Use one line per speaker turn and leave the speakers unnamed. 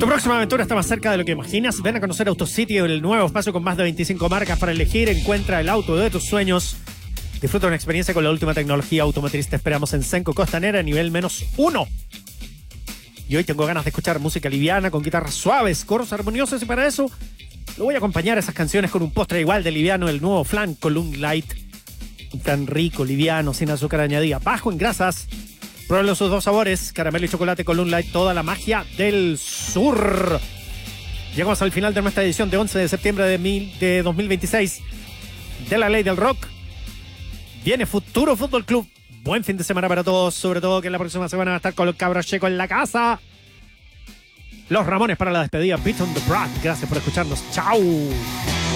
Tu próxima aventura está más cerca de lo que imaginas. Ven a conocer AutoCity, el nuevo espacio con más de 25 marcas para elegir. Encuentra el auto de tus sueños. Disfruta una experiencia con la última tecnología automotriz. Te esperamos en Senco Costanera, nivel -1. Y hoy tengo ganas de escuchar música liviana, con guitarras suaves, coros armoniosos, y para eso lo voy a acompañar a esas canciones con un postre igual de liviano, el nuevo flan Column Light. Tan rico, liviano, sin azúcar añadida, bajo en grasas. Pruébalo sus dos sabores, caramelo y chocolate Column Light, toda la magia del sur. Llegamos al final de nuestra edición de 11 de septiembre de 2026 de La Ley del Rock. Viene Futuro Fútbol Club. Buen fin de semana para todos, sobre todo que la próxima semana va a estar con los cabros checos en la casa. Los Ramones para la despedida, Beat on the Brat. Gracias por escucharnos. Chau.